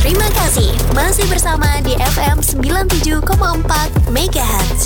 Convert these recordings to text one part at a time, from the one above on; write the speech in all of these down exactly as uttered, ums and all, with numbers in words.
Terima kasih masih bersama di F M sembilan puluh tujuh koma empat Megahertz.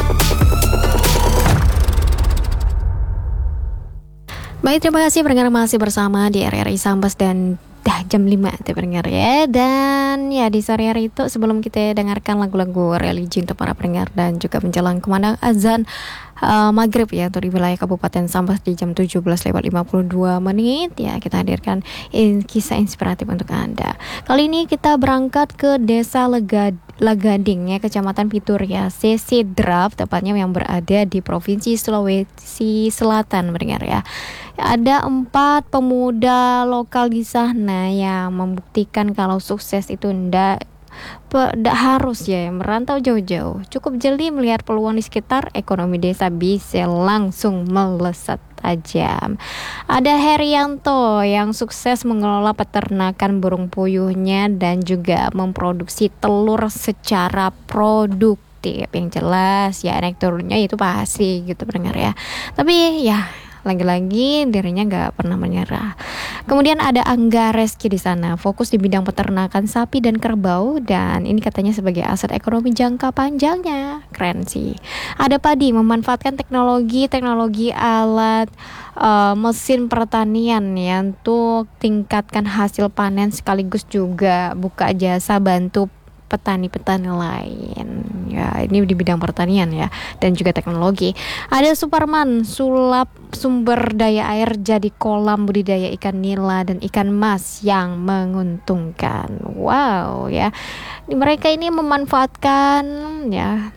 Baik, terima kasih pendengar masih bersama di R R I Sambas dan dah jam lima tuh pendengar ya. Dan ya di sore hari itu sebelum kita dengarkan lagu-lagu religi untuk para pendengar dan juga menjelang kumandang azan uh, maghrib ya untuk di wilayah Kabupaten Sambas di jam tujuh belas lewat lima puluh dua menit ya, kita hadirkan in, kisah inspiratif untuk Anda. Kali ini kita berangkat ke Desa Lega, Lagading ya, Kecamatan Pituria, C C Drap tepatnya, yang berada di Provinsi Sulawesi Selatan mendengar ya. Ada empat pemuda lokal di sana yang membuktikan kalau sukses itu ndak tidak harus ya merantau jauh-jauh. Cukup jeli melihat peluang di sekitar, ekonomi desa bisa langsung melesat tajam. Ada Herianto yang sukses mengelola peternakan burung puyuhnya dan juga memproduksi telur secara produktif. Yang jelas ya naik turunnya itu pasti gitu pendengar ya. Tapi ya lagi-lagi dirinya nggak pernah menyerah. Kemudian ada Angga Reski di sana, fokus di bidang peternakan sapi dan kerbau, dan ini katanya sebagai aset ekonomi jangka panjangnya. Keren sih. Ada Padi, memanfaatkan teknologi teknologi alat uh, mesin pertanian ya untuk tingkatkan hasil panen, sekaligus juga buka jasa bantu petani-petani lain ya, ini di bidang pertanian ya dan juga teknologi. Ada Suparman, sulap sumber daya air jadi kolam budidaya ikan nila dan ikan mas yang menguntungkan. Wow ya, mereka ini memanfaatkan ya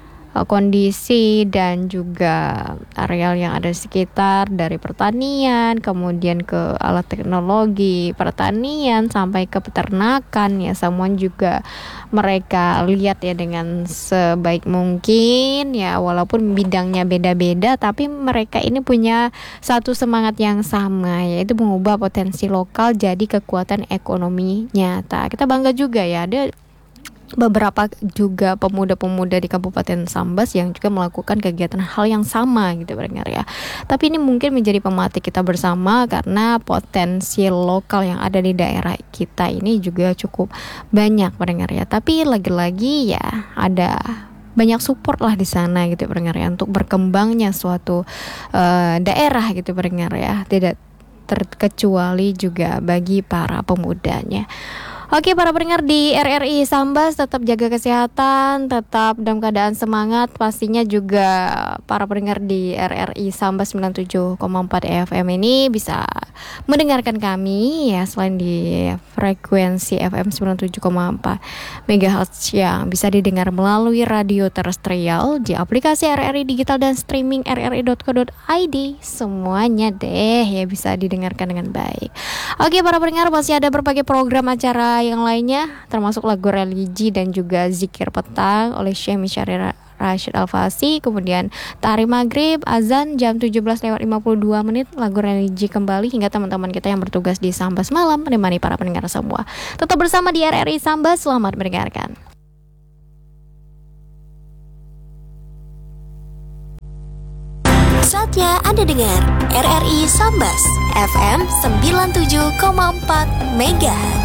kondisi dan juga areal yang ada di sekitar, dari pertanian kemudian ke alat teknologi pertanian sampai ke peternakan ya, semua juga mereka lihat ya dengan sebaik mungkin ya, walaupun bidangnya beda-beda tapi mereka ini punya satu semangat yang sama, yaitu mengubah potensi lokal jadi kekuatan ekonomi nyata. Kita bangga juga ya, ada beberapa juga pemuda-pemuda di Kabupaten Sambas yang juga melakukan kegiatan hal yang sama gitu pendengar ya. Tapi ini mungkin menjadi pemantik kita bersama karena potensi lokal yang ada di daerah kita ini juga cukup banyak pendengar ya. Tapi lagi-lagi ya ada banyak support lah di sana gitu pendengar ya, untuk berkembangnya suatu uh, daerah gitu pendengar ya. Tidak terkecuali juga bagi para pemudanya. Oke, para pendengar di R R I Sambas, tetap jaga kesehatan, tetap dalam keadaan semangat. Pastinya juga para pendengar di R R I Sambas sembilan puluh tujuh koma empat F M ini bisa mendengarkan kami ya, selain di frekuensi F M sembilan puluh tujuh koma empat Megahertz yang bisa didengar melalui radio terestrial, di aplikasi R R I Digital dan streaming r r i dot co dot i d. Semuanya deh ya bisa didengarkan dengan baik. Oke, para pendengar, masih ada berbagai program acara yang lainnya, termasuk lagu religi dan juga zikir petang oleh Syekh Misyari Rashid Al-Fasi, kemudian Tahrim Maghrib, azan jam tujuh belas lewat lima puluh dua menit, lagu religi kembali, hingga teman-teman kita yang bertugas di Sambas Malam menemani para pendengar semua. Tetap bersama di R R I Sambas, selamat mendengarkan. Saatnya Anda dengar R R I Sambas F M sembilan puluh tujuh koma empat Megahertz.